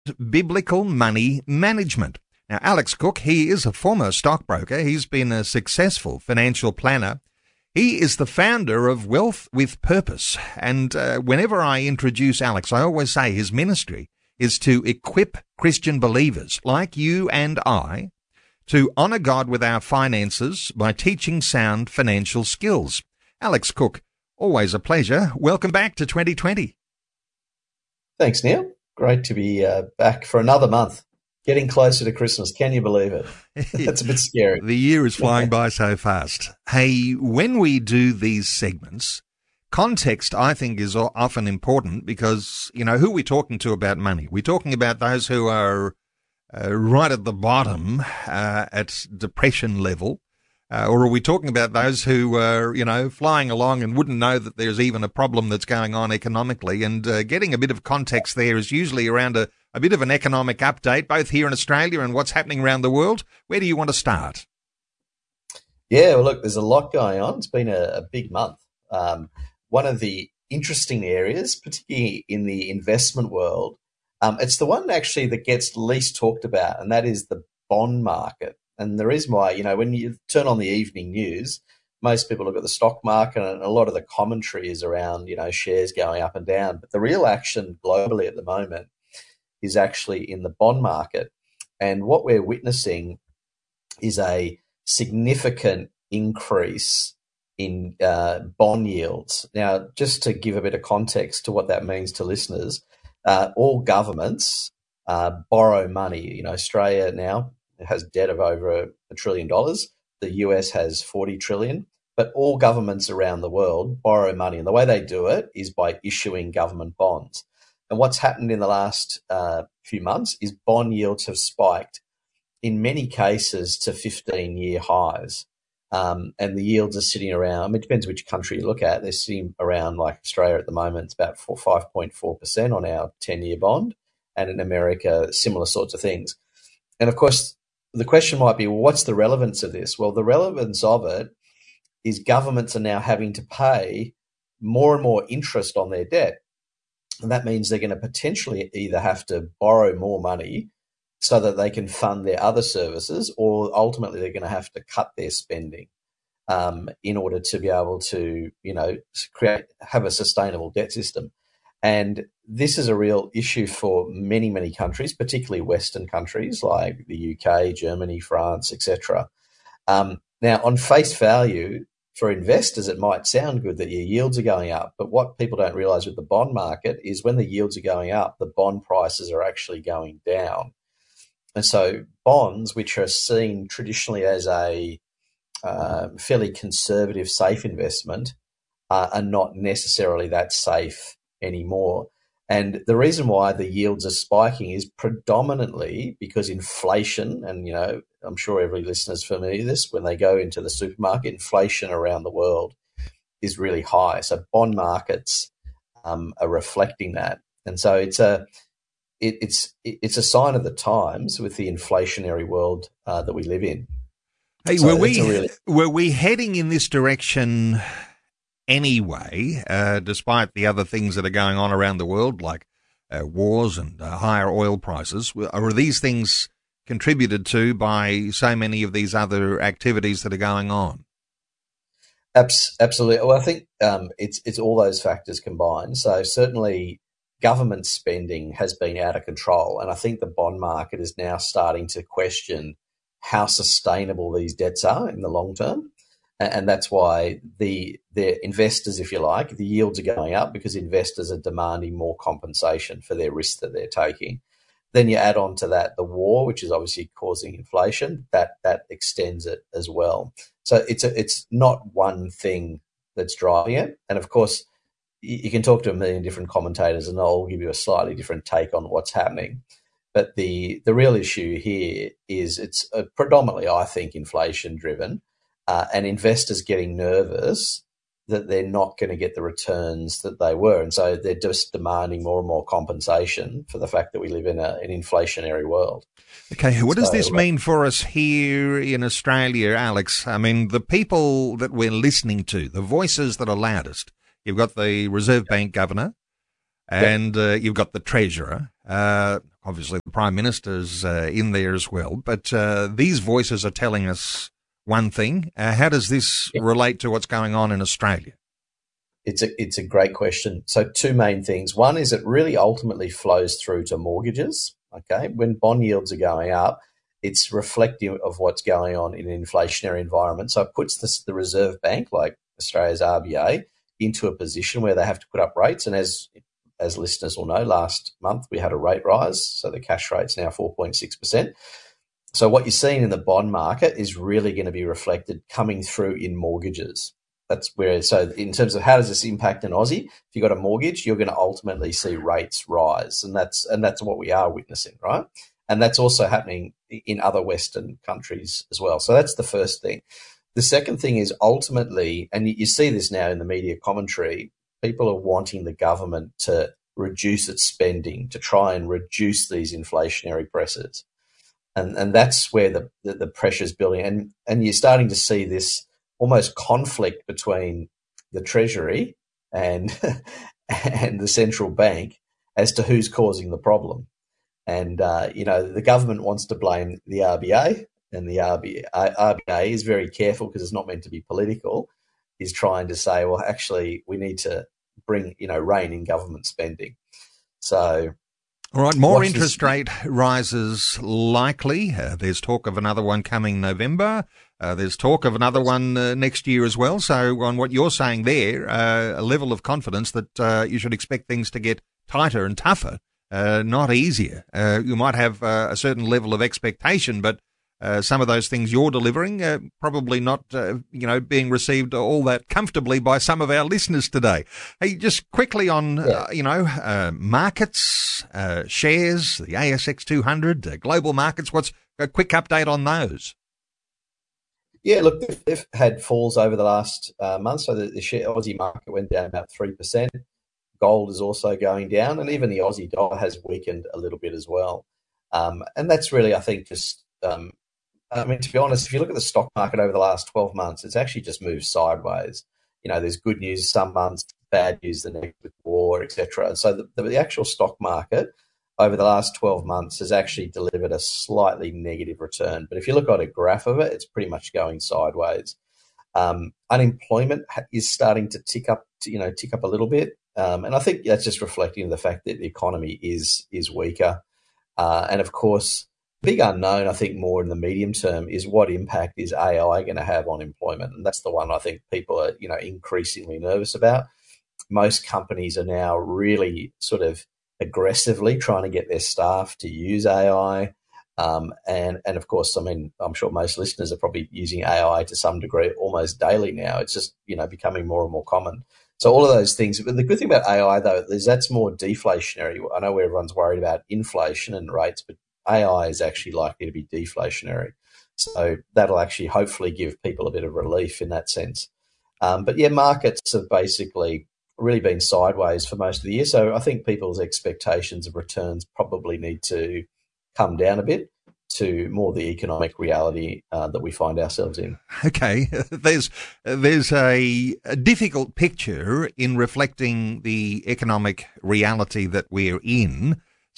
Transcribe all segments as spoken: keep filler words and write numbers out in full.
biblical money management. Now, Alex Cook, he is a former stockbroker. He's been a successful financial planner. He is the founder of Wealth with Purpose. And uh, whenever I introduce Alex, I always say his ministry is to equip Christian believers like you and I to honor God with our finances by teaching sound financial skills. Alex Cook, always a pleasure. Welcome back to twenty twenty. Thanks, Neil. Great to be uh, back for another month. Getting closer to Christmas. Can you believe it? That's a bit scary. The year is flying by so fast. Hey, when we do these segments, context, I think, is often important because, you know, who are we talking to about money? We're talking about those who are uh, right at the bottom uh, at depression level. Uh, or are we talking about those who are, you know, flying along and wouldn't know that there's even a problem that's going on economically? And uh, getting a bit of context there is usually around a, a bit of an economic update, both here in Australia and what's happening around the world. Where do you want to start? Yeah, well, look, there's a lot going on. It's been a, a big month. Um, one of the interesting areas, particularly in the investment world, um, it's the one actually that gets least talked about, and that is the bond market. And the reason why, you know, when you turn on the evening news, most people look at the stock market and a lot of the commentary is around, you know, shares going up and down. But the real action globally at the moment is actually in the bond market. And what we're witnessing is a significant increase in uh, bond yields. Now, just to give a bit of context to what that means to listeners, uh, all governments uh, borrow money. You know, Australia now has debt of over a, a trillion dollars. The U S has forty trillion, but all governments around the world borrow money. And the way they do it is by issuing government bonds. And what's happened in the last uh, few months is bond yields have spiked, in many cases, to fifteen-year highs. Um, and the yields are sitting around, I mean, it depends which country you look at. They're sitting around, like Australia at the moment, it's about five point four percent on our ten-year bond. And in America, similar sorts of things. And of course, the question might be, well, what's the relevance of this? Well, the relevance of it is governments are now having to pay more and more interest on their debt. And that means they're going to potentially either have to borrow more money so that they can fund their other services, or ultimately they're going to have to cut their spending um, in order to be able to, you know, create, have a sustainable debt system. And this is a real issue for many, many countries, particularly Western countries like the U K, Germany, France, et cetera. Um, now, on face value, for investors, it might sound good that your yields are going up. But what people don't realise with the bond market is when the yields are going up, the bond prices are actually going down. And so bonds, which are seen traditionally as a uh, fairly conservative, safe investment, uh, are not necessarily that safe anymore. And the reason why the yields are spiking is predominantly because inflation, and, you know, I'm sure every listener's familiar with this, when they go into the supermarket, inflation around the world is really high. So bond markets um, are reflecting that. And so it's a it, it's it's a sign of the times with the inflationary world uh, that we live in. Hey, so were we really- were we heading in this direction anyway, uh, despite the other things that are going on around the world, like uh, wars and uh, higher oil prices? Are these things contributed to by so many of these other activities that are going on? Absolutely. Well, I think um, it's it's all those factors combined. So certainly government spending has been out of control, and I think the bond market is now starting to question how sustainable these debts are in the long term. And that's why the the investors, if you like, the yields are going up because investors are demanding more compensation for their risk that they're taking. Then you add on to that the war, which is obviously causing inflation. That that extends it as well. So it's a, it's not one thing that's driving it. And of course, you, you can talk to a million different commentators, and they'll all give you a slightly different take on what's happening. But the the real issue here is it's uh, predominantly, I think, inflation driven. Uh, and investors getting nervous that they're not going to get the returns that they were. And so they're just demanding more and more compensation for the fact that we live in a, an inflationary world. Okay, what so, does this mean for us here in Australia, Alex? I mean, the people that we're listening to, the voices that are loudest, you've got the Reserve Bank Governor and uh, you've got the Treasurer. Uh, obviously, the Prime Minister's uh, in there as well. But uh, these voices are telling us one thing. Uh, how does this Yeah. relate to what's going on in Australia? It's a it's a great question. So two main things. One is it really ultimately flows through to mortgages. Okay, when bond yields are going up, it's reflective of what's going on in an inflationary environment. So it puts this, the Reserve Bank, like Australia's R B A, into a position where they have to put up rates. And as as listeners will know, last month we had a rate rise, so the cash rate's now four point six percent. So what you're seeing in the bond market is really going to be reflected coming through in mortgages. That's where, so in terms of how does this impact an Aussie, if you've got a mortgage, you're going to ultimately see rates rise. And that's, and that's what we are witnessing, right? And that's also happening in other Western countries as well. So that's the first thing. The second thing is ultimately, and you see this now in the media commentary, people are wanting the government to reduce its spending, to try and reduce these inflationary pressures. And and that's where the, the, the pressure is building. And, and you're starting to see this almost conflict between the Treasury and and the central bank as to who's causing the problem. And, uh, you know, the government wants to blame the R B A, and the R B A, R B A is very careful because it's not meant to be political, is trying to say, well, actually, we need to bring, you know, rein in government spending. So... All right, more Watch interest this. rate rises likely. Uh, there's talk of another one coming November. Uh, there's talk of another one uh, next year as well. So on what you're saying there, uh, a level of confidence that uh, you should expect things to get tighter and tougher, uh, not easier. Uh, you might have uh, a certain level of expectation, but Uh, some of those things you're delivering uh, probably not, uh, you know, being received all that comfortably by some of our listeners today. Hey, just quickly on, Yeah. uh, you know, uh, markets, uh, shares, the A S X two hundred, uh, global markets. What's a quick update on those? Yeah, look, they've, they've had falls over the last uh, month. So the, the share, Aussie market went down about three percent. Gold is also going down, and even the Aussie dollar has weakened a little bit as well. Um, and that's really, I think, just... Um, I mean, to be honest, if you look at the stock market over the last twelve months, it's actually just moved sideways. You know, there's good news some months, bad news the next with war, et cetera. And so the, the, the actual stock market over the last twelve months has actually delivered a slightly negative return. But if you look at a graph of it, it's pretty much going sideways. Um, unemployment is starting to tick up, to, you know, tick up a little bit. Um, and I think that's just reflecting the fact that the economy is, is weaker. Uh, and of course, big unknown, I think, more in the medium term is what impact is A I going to have on employment? And that's the one I think people are, you know, increasingly nervous about. Most companies are now really sort of aggressively trying to get their staff to use A I. Um, and, and of course, I mean, I'm sure most listeners are probably using A I to some degree almost daily now. It's just, you know, becoming more and more common. So all of those things. But the good thing about A I, though, is that's more deflationary. I know everyone's worried about inflation and rates, but A I is actually likely to be deflationary. So that'll actually hopefully give people a bit of relief in that sense. Um, but yeah, markets have basically really been sideways for most of the year. So I think people's expectations of returns probably need to come down a bit to more the economic reality uh, that we find ourselves in. Okay, there's there's a, a difficult picture in reflecting the economic reality that we're in.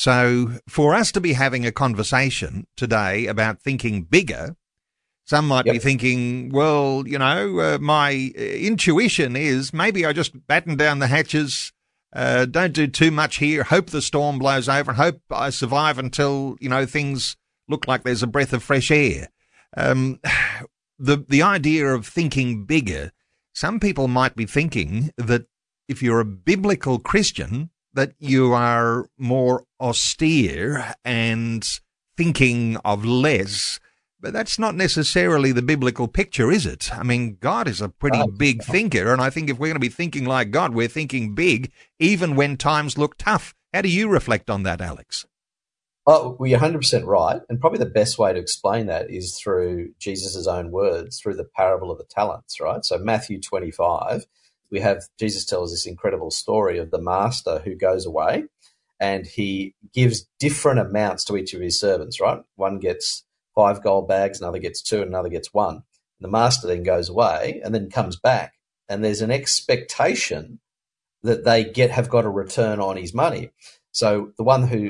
So for us to be having a conversation today about thinking bigger, some might Yep. be thinking, well, you know, uh, my intuition is maybe I just batten down the hatches, uh, don't do too much here, hope the storm blows over and hope I survive until, you know, things look like there's a breath of fresh air. Um, the, the idea of thinking bigger, some people might be thinking that if you're a biblical Christian, that you are more austere and thinking of less, but that's not necessarily the biblical picture, is it? I mean, God is a pretty No. big thinker, and I think if we're going to be thinking like God, we're thinking big, even when times look tough. How do you reflect on that, Alex? Oh, well, you're one hundred percent right. And probably the best way to explain that is through Jesus' own words, through the parable of the talents, right? So Matthew twenty-five, we have Jesus tells this incredible story of the master who goes away and he gives different amounts to each of his servants, right? One gets five gold bags, another gets two, and another gets one. And the master then goes away and then comes back. And there's an expectation that they get have got a return on his money. So the one who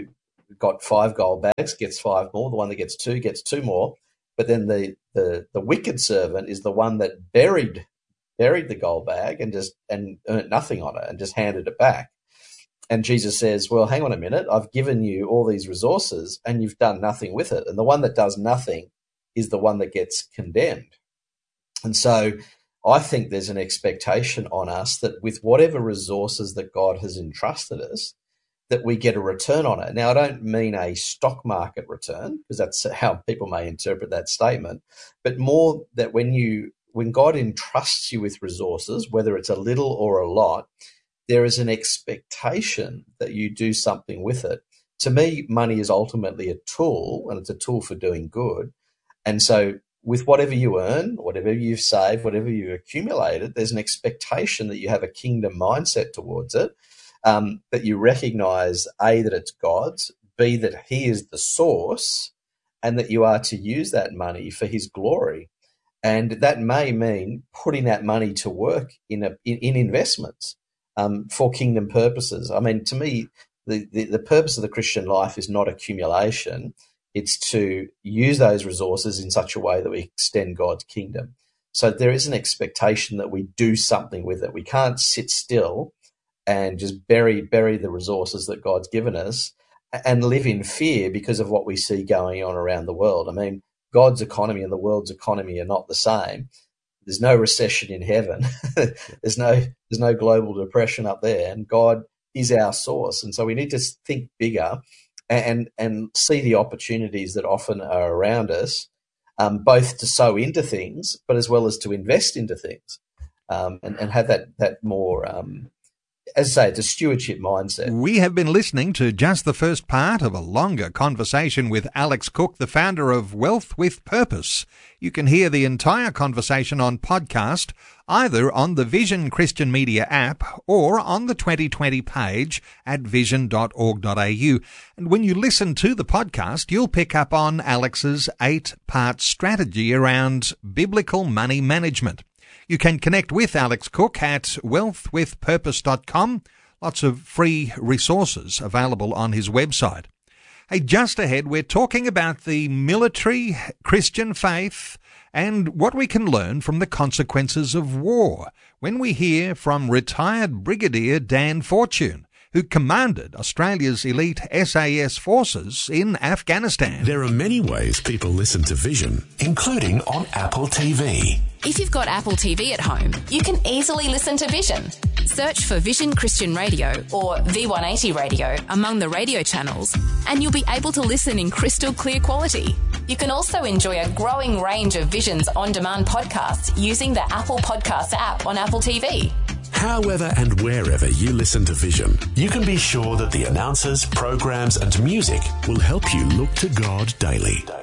got five gold bags gets five more. The one that gets two gets two more. But then the the, the wicked servant is the one that buried buried the gold bag and just and earned nothing on it and just handed it back. And Jesus says, well, hang on a minute. I've given you all these resources and you've done nothing with it. And the one that does nothing is the one that gets condemned. And so I think there's an expectation on us that with whatever resources that God has entrusted us, that we get a return on it. Now, I don't mean a stock market return, because that's how people may interpret that statement, but more that when you when God entrusts you with resources, whether it's a little or a lot, there is an expectation that you do something with it. To me, money is ultimately a tool, and it's a tool for doing good. And so with whatever you earn, whatever you've saved, whatever you've accumulated, there's an expectation that you have a kingdom mindset towards it, um, that you recognize, A, that it's God's, B, that he is the source, and that you are to use that money for his glory. And that may mean putting that money to work in, a, in, in investments um, for kingdom purposes. I mean, to me, the, the, the purpose of the Christian life is not accumulation. It's to use those resources in such a way that we extend God's kingdom. So there is an expectation that we do something with it. We can't sit still and just bury bury the resources that God's given us and live in fear because of what we see going on around the world. I mean, God's economy and the world's economy are not the same. There's no recession in heaven. there's no there's no global depression up there, and God is our source. And so we need to think bigger and and see the opportunities that often are around us, um, both to sow into things, but as well as to invest into things, um, and, and have that that more, um, as I say, it's a stewardship mindset. We have been listening to just the first part of a longer conversation with Alex Cook, the founder of Wealth with Purpose. You can hear the entire conversation on podcast, either on the Vision Christian Media app or on the twenty twenty page at vision dot org dot a u. And when you listen to the podcast, you'll pick up on Alex's eight-part strategy around biblical money management. You can connect with Alex Cook at wealth with purpose dot com. Lots of free resources available on his website. Hey, just ahead, we're talking about the military, Christian faith, and what we can learn from the consequences of war when we hear from retired Brigadier Dan Fortune, who commanded Australia's elite S A S forces in Afghanistan. There are many ways people listen to Vision, including on Apple T V. If you've got Apple T V at home, you can easily listen to Vision. Search for Vision Christian Radio or V one eighty Radio among the radio channels, and you'll be able to listen in crystal clear quality. You can also enjoy a growing range of Vision's on-demand podcasts using the Apple Podcasts app on Apple T V. However and wherever you listen to Vision, you can be sure that the announcers, programs and music will help you look to God daily.